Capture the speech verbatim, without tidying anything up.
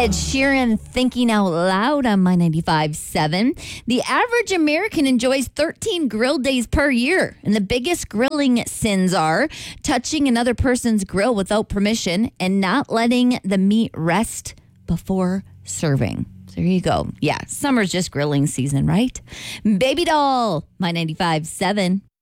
Ed Sheeran, Thinking Out Loud on My ninety-five point seven. The average American enjoys thirteen grill days per year, and the biggest grilling sins are touching another person's grill without permission and not letting the meat rest before serving. So there you go. Yeah, summer's just grilling season, right? Baby Doll, My ninety-five point seven.